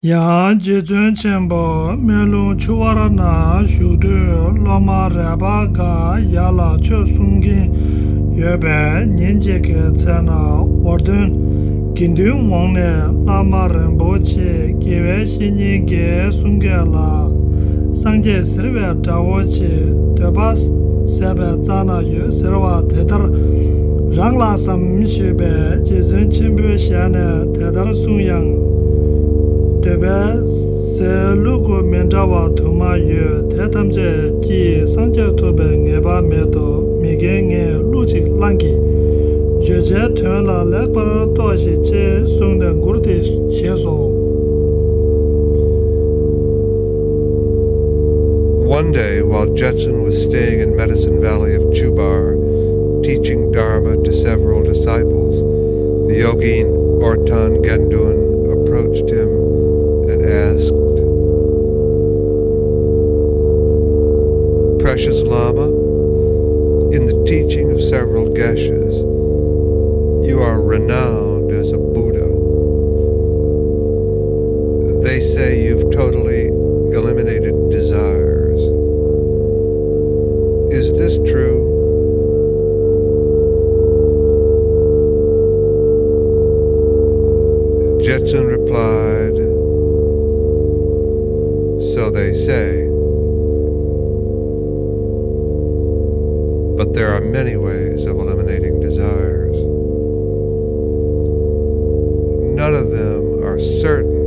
Ya jejun chenpo melung chuwara na shudu loma reba ga yala cho sungin yebe nyenje ke tsena wardun gindun wangne lama rinpo chi gewe shinyin ge sungge la sangje sirwe dawo chi deba sebe zana yu sirwa tedar rangla sam shube jejun chenpo shene tedar sungyang Debe se lugu menjawa tuma yu tetamje ki sangje tobe ngeba medo mige nge luchik langi. Jeje tuen la lekbar toshi che sungde ngurdi sheso. One day, while Jetsun was staying in Medicine Valley of Chubar, teaching Dharma to several disciples, the yogin Ortan Gendun approached him and asked, "Precious Lama, in the teaching of several Geshas, you are renowned as a Buddha. They say you've totally eliminated desires. Is this true?" Jetsun replied, "So they say. But there are many ways of eliminating desires. None of them are certain